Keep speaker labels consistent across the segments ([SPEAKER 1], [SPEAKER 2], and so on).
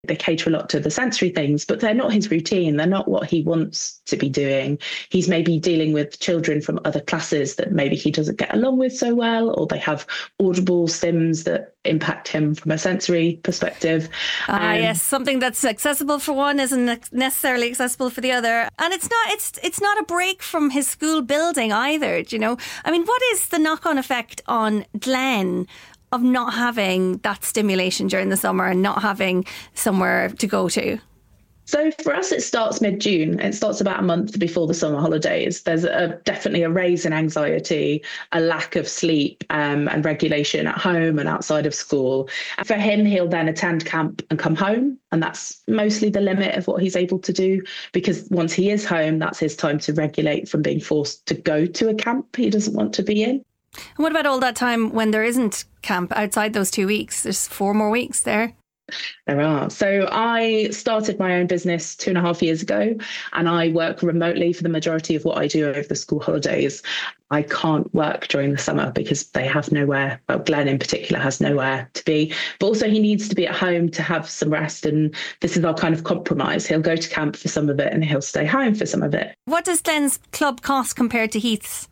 [SPEAKER 1] They cater a lot to the sensory things, but they're not his routine. They're not what he wants to be doing. He's maybe dealing with children from other classes that maybe he doesn't get along with so well, or they have audible stims that impact him from a sensory perspective.
[SPEAKER 2] Yes, something that's accessible for one isn't necessarily accessible for the other. And it's not a break from his school building either, do you know? I mean, what is the knock-on effect on Glenn of not having that stimulation during the summer and not having somewhere to go to?
[SPEAKER 1] So for us, it starts mid-June. It starts about a month before the summer holidays. There's definitely a raise in anxiety, a lack of sleep and regulation at home and outside of school. And for him, he'll then attend camp and come home. And that's mostly the limit of what he's able to do, because once he is home, that's his time to regulate from being forced to go to a camp he doesn't want to be in.
[SPEAKER 2] And what about all that time when there isn't camp outside those 2 weeks? There's 4 more weeks there.
[SPEAKER 1] There are. So I started my own business 2.5 years ago, and I work remotely for the majority of what I do over the school holidays. I can't work during the summer because they have nowhere, well, Glenn in particular has nowhere to be, but also he needs to be at home to have some rest. And this is our kind of compromise. He'll go to camp for some of it and he'll stay home for some of it.
[SPEAKER 2] What does Glenn's club cost compared to Heath's?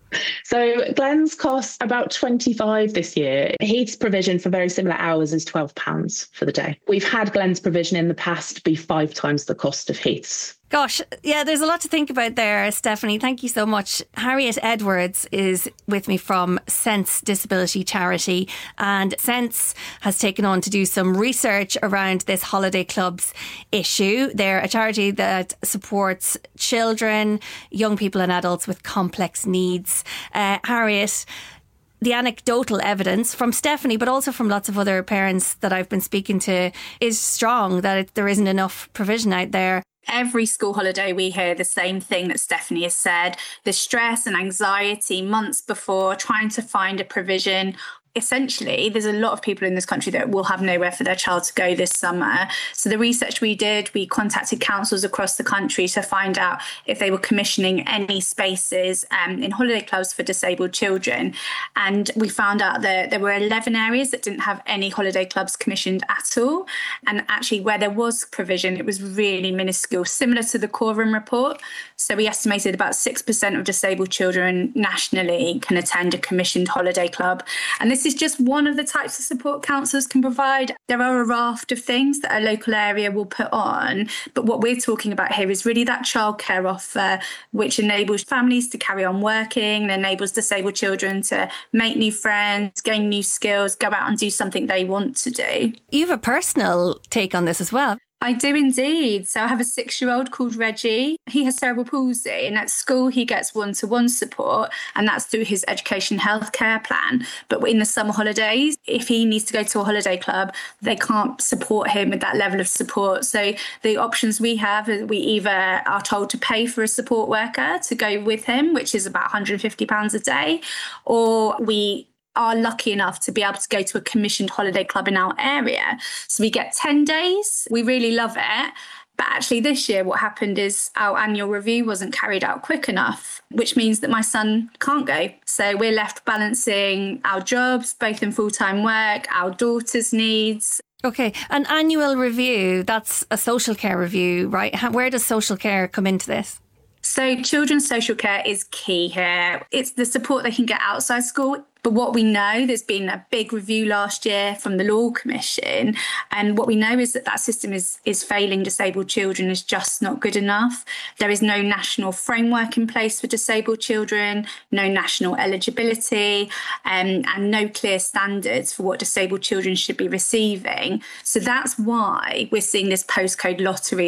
[SPEAKER 1] So Glenn's costs about 25 this year. Heath's provision for very similar hours is £12 for the day. We've had Glenn's provision in the past be 5 times the cost of Heath's.
[SPEAKER 2] Gosh, yeah, there's a lot to think about there, Stephanie. Thank you so much. Harriet Edwards is with me from Sense Disability Charity, and Sense has taken on to do some research around this holiday clubs issue. They're a charity that supports children, young people and adults with complex needs. Harriet, the anecdotal evidence from Stephanie, but also from lots of other parents that I've been speaking to, is strong that there isn't enough provision out there.
[SPEAKER 3] Every school holiday, we hear the same thing that Stephanie has said, the stress and anxiety months before trying to find a provision. Essentially, there's a lot of people in this country that will have nowhere for their child to go this summer. So the research we did, we contacted councils across the country to find out if they were commissioning any spaces in holiday clubs for disabled children. And we found out that there were 11 areas that didn't have any holiday clubs commissioned at all. And actually, where there was provision, it was really minuscule, similar to the Quorum report. So we estimated about 6% of disabled children nationally can attend a commissioned holiday club. And this is just one of the types of support councils can provide. There are a raft of things that a local area will put on, but what we're talking about here is really that childcare offer, which enables families to carry on working and enables disabled children to make new friends, gain new skills, go out and do something they want to do.
[SPEAKER 2] You have a personal take on this as well.
[SPEAKER 3] I do indeed. So I have a 6-year-old called Reggie. He has cerebral palsy, and at school he gets one-to-one support, and that's through his education healthcare plan. But in the summer holidays, if he needs to go to a holiday club, they can't support him with that level of support. So the options we have is we either are told to pay for a support worker to go with him, which is about £150 a day, or we are lucky enough to be able to go to a commissioned holiday club in our area. So we get 10 days. We really love it. But actually this year, what happened is our annual review wasn't carried out quick enough, which means that my son can't go. So we're left balancing our jobs, both in full-time work, our daughter's needs.
[SPEAKER 2] Okay, an annual review, that's a social care review, right? Where does social care come into this?
[SPEAKER 3] So children's social care is key here. It's the support they can get outside school. But what we know, there's been a big review last year from the Law Commission. And what we know is that system is failing disabled children, is just not good enough. There is no national framework in place for disabled children, no national eligibility, and no clear standards for what disabled children should be receiving. So that's why we're seeing this postcode lottery